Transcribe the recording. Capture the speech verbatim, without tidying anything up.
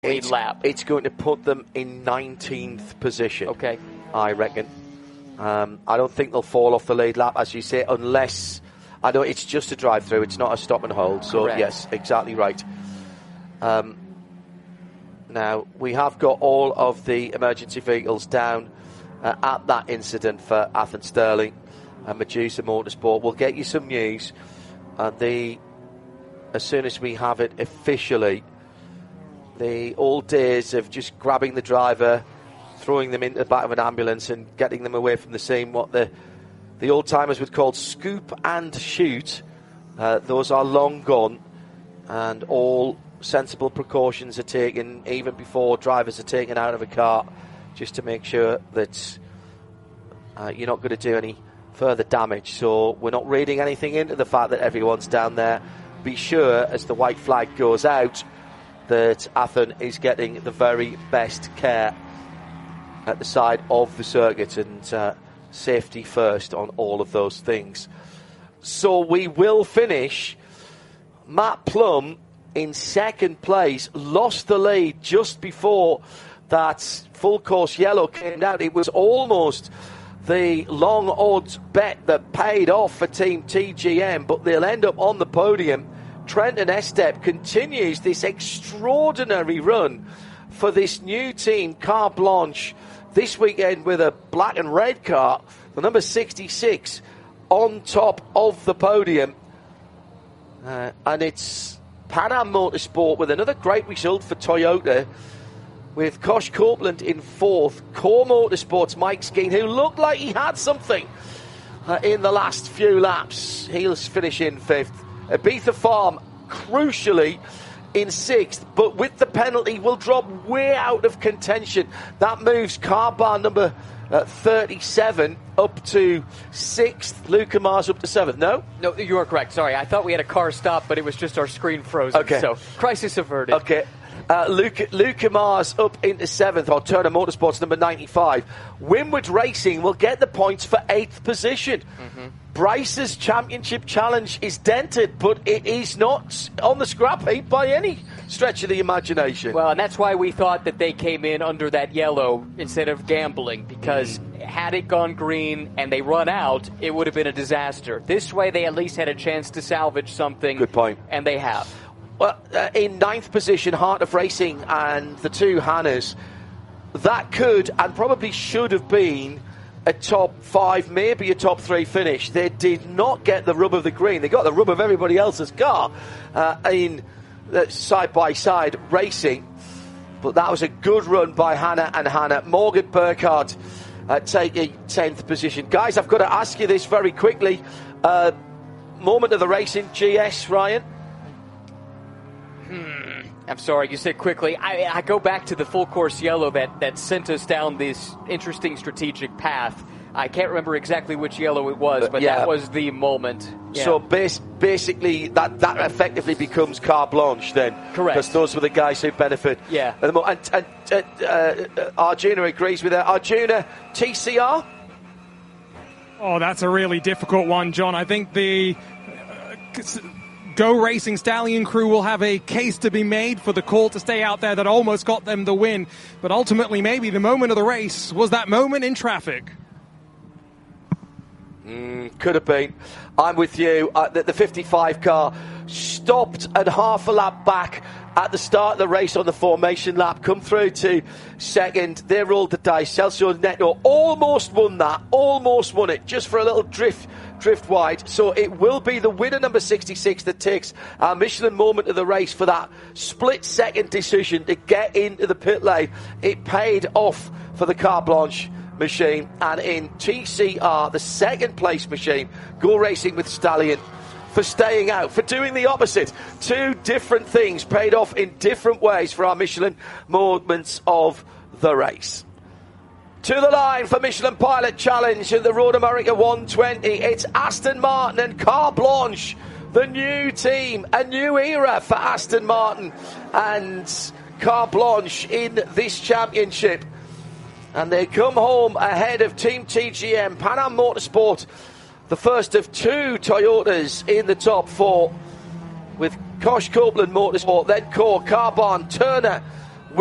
lead it's, lap. It's going to put them in nineteenth position. Okay. I reckon. Um, I don't think they'll fall off the lead lap, as you say, unless... I know it's just a drive-through, it's not a stop and hold, so Correct. Yes, exactly right. Um, now, we have got all of the emergency vehicles down uh, at that incident for Athens Sterling and Medusa Motorsport. We'll get you some news and the as soon as we have it officially. The old days of just grabbing the driver, throwing them into the back of an ambulance and getting them away from the scene, what the the old timers would call scoop and shoot, uh, those are long gone, and all sensible precautions are taken even before drivers are taken out of a car, just to make sure that uh, you're not going to do any further damage. So we're not reading anything into the fact that everyone's down there. Be sure, as the white flag goes out, that Athen is getting the very best care at the side of the circuit, and uh, safety first on all of those things. So we will finish. Matt Plum in second place, lost the lead just before that full course yellow came down. It was almost the long odds bet that paid off for Team T G M, but they'll end up on the podium. Trenton Estep continues this extraordinary run for this new team, Car Blanche, this weekend with a black and red car, the number sixty-six on top of the podium. Uh, and it's Pan Am Motorsport with another great result for Toyota, with Kosh Copeland in fourth. Core Motorsports' Mike Skeen, who looked like he had something uh, in the last few laps, he'll finish in fifth. Ibiza Farm, crucially, in sixth, but with the penalty will drop way out of contention. That moves car bar number uh, thirty-seven up to sixth. Luca Mars up to seventh. No? No, you are correct. Sorry, I thought we had a car stop, but it was just our screen frozen. Okay. So, crisis averted. Okay. Uh, Luca, Luca Mars up into seventh, or Turner Motorsports number ninety-five. Winward Racing will get the points for eighth position. Mm-hmm. Bryce's championship challenge is dented, but it is not on the scrap heap by any stretch of the imagination. Well, and that's why we thought that they came in under that yellow instead of gambling, because mm. had it gone green and they run out, it would have been a disaster. This way, they at least had a chance to salvage something. Good point. And they have. Well, uh, in ninth position, Heart of Racing and the two Hannahs, that could and probably should have been a top five, maybe a top three finish. They did not get the rub of the green. They got the rub of everybody else's car uh, in uh, side-by-side racing. But that was a good run by Hannah and Hannah. Morgan Burkhardt uh, taking tenth position. Guys, I've got to ask you this very quickly. Uh, moment of the racing, G S, Ryan? Hmm. I'm sorry, you said quickly. I, I go back to the full course yellow that, that sent us down this interesting strategic path. I can't remember exactly which yellow it was, but yeah. that was the moment. Yeah. So bas- basically, that, that effectively becomes Car Blanche then. Correct. Because those were the guys who benefit. Yeah. And, and, and uh, uh, Arjuna agrees with that. Arjuna, T C R? Oh, that's a really difficult one, John. I think the... Uh, Go Racing Stallion crew will have a case to be made for the call to stay out there that almost got them the win. But ultimately, maybe the moment of the race was that moment in traffic. Mm, could have been. I'm with you. Uh, the, the fifty-five car stopped at half a lap back at the start of the race on the formation lap, come through to second. They rolled the dice. Celso Neto almost won that, almost won it, just for a little drift drift wide. So it will be the winner, number sixty-six, that takes our Michelin moment of the race for that split second decision to get into the pit lane. It paid off for the Car Blanche machine. And in T C R, the second place machine, Go Racing with Stallion, for staying out, for doing the opposite. Two different things paid off in different ways for our Michelin moments of the race. To the line for Michelin Pilot Challenge in the Road America one twenty. It's Aston Martin and Car Blanche, the new team, a new era for Aston Martin and Car Blanche in this championship. And they come home ahead of Team T G M, Pan Am Motorsport, the first of two Toyotas in the top four, with Kosh Copeland Motorsport, then Core, Carbon, Turner